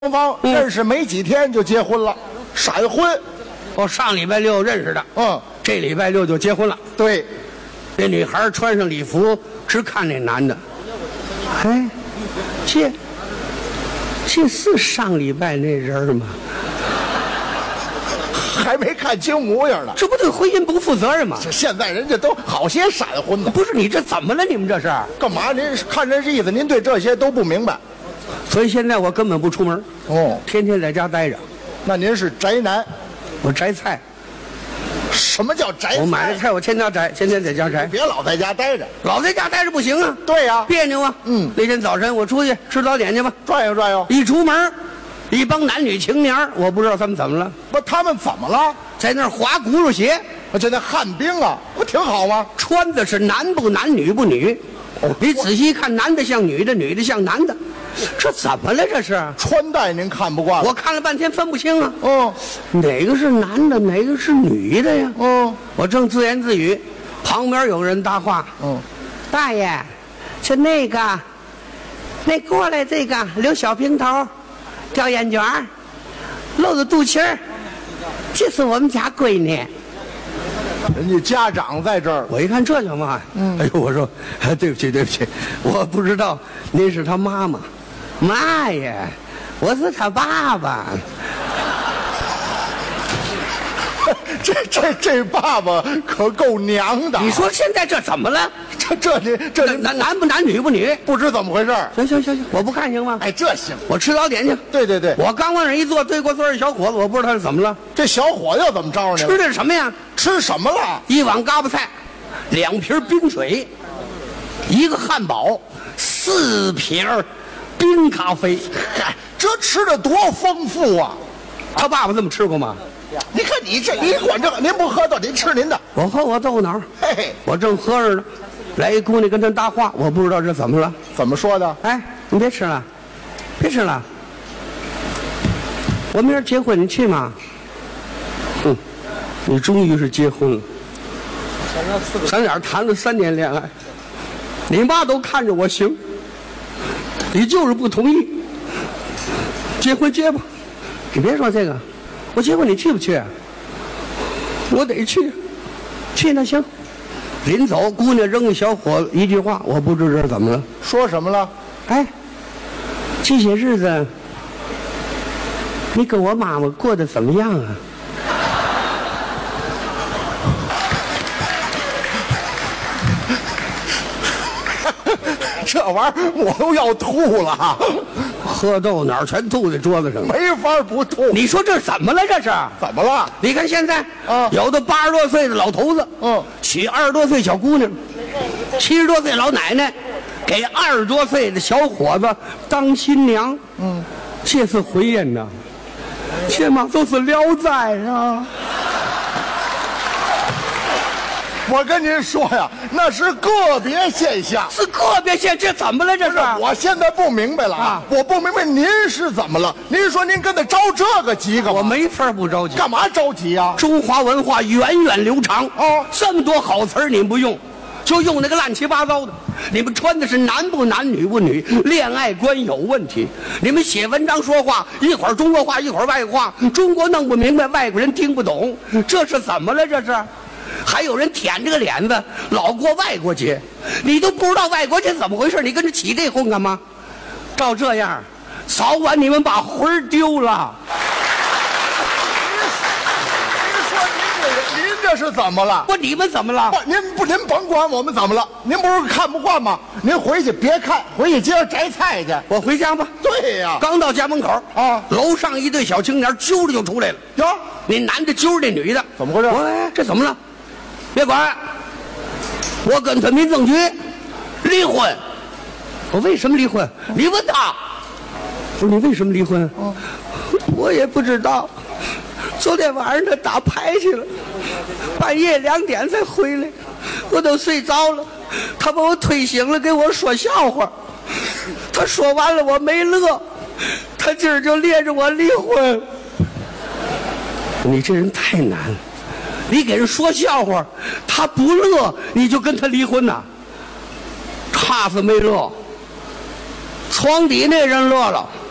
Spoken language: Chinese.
双方认识没几天就结婚了，闪婚。 哦，上礼拜六认识的，这礼拜六就结婚了。 对， 这女孩穿上礼服，直看那男的。哎，这是上礼拜那人吗？ 还没看清模样呢。 这不对婚姻不负责任吗？ 这现在人家都好些闪婚的。 不是你这怎么了？你们这是干嘛？您看这意思，您对这些都不明白。 所以现在我根本不出门，天天在家待着。 那您是宅男？ 我摘菜。 什么叫宅菜？ 我买了菜，我天天摘，天天在家摘。 别老在家待着， 老在家待着不行啊。 对呀， 别扭啊。那天早晨我出去吃早点去吧， 转悠转悠。 一出门，一帮男女青年，我不知道他们怎么了。 不，他们怎么了？ 在那儿滑轱辘鞋。 这那旱冰啊，不挺好吗？ 穿的是男不男女不女。你仔细一看，男的像女的，女的像男的，这怎么了？这是穿戴您看不惯了？ 我看了半天分不清啊。哪个是男的，哪个是女的呀？我正自言自语，旁边有人搭话。大爷，就那过来这个留小平头，掉眼卷，露着肚脐儿，这是我们家闺女。 人家家长在这儿， 我一看这叫嘛？哎呦，我说对不起，对不起，我不知道您是他妈妈。妈呀，我是他爸爸。 这爸爸可够娘的。 你说现在这怎么了？ 这男不男女不女， 不知怎么回事。 行，我不看行吗？ 哎，这行， 我吃早点去。 对， 我刚往那一坐，对过座一小伙子，我不知道他是怎么了。 这小伙子又怎么招你了？ 吃的是什么呀？ 吃什么了？ 一碗嘎巴菜，2瓶冰水，一个汉堡，4瓶冰咖啡。 嗨，这吃的多丰富啊！ 他爸爸这么吃过吗？ 你看你这，你管这个，您不喝豆，您吃您的。 我喝我豆腐脑。 嘿， 我正喝着呢，来一姑娘跟他搭话，我不知道这怎么了。 怎么说的？ 哎，你别吃了，别吃了。我明儿结婚，你去吗？你终于是结婚了。咱俩谈了3年恋爱，你妈都看着我行，你就是不同意。结婚结吧，你别说这个，我结婚你去不去？我得去，去那行。临走，姑娘扔给小伙一句话，我不知这是怎么了。 说什么了？ 哎，这些日子你跟我妈妈过得怎么样啊？ 这玩意儿我都要吐了， 喝豆哪儿全吐在桌子上， 没法不吐。 你说这怎么了？这是怎么了？ 你看现在有的80多岁的老头子，娶20多岁小姑娘，70多岁老奶奶给20多岁的小伙子当新娘，这是婚姻呐，这嘛都是聊斋啊。 我跟您说呀，那是个别现象， 是个别现象，这怎么了？这是我现在不明白了啊！我不明白您是怎么了？您说您跟他着这个急干嘛？ 我没法不着急。 干嘛着急呀？ 中华文化源远流长这么多好词儿你不用，就用那个乱七八糟的。你们穿的是男不男女不女，恋爱观有问题。你们写文章说话一会儿中国话一会儿外国话，中国弄不明白，外国人听不懂，这是怎么了？这是。还有人舔着个脸子老过外国节，你都不知道外国节怎么回事，你跟着起这哄干嘛？照这样，早晚你们把魂儿丢了。 您这是怎么了？ 不，你们怎么了？ 不，您甭管我们怎么了，您不是看不惯吗？您回去别看，回去接着摘菜去。 我回家吧。 对呀， 刚到家门口楼上一对小青年揪着就出来了。 哟， 那男的揪着那女的， 怎么回事？ 哎，这怎么了？别管，我跟他民政局离婚。我为什么离婚？你问他。不是你为什么离婚？我也不知道。昨天晚上他打牌去了，半夜2点才回来，我都睡着了。他把我推醒了，给我说笑话。他说完了我没乐，他今儿就连着我离婚。你这人太难了。你给人说笑话，他不乐，你就跟他离婚呐？他是没乐，床底那人乐了。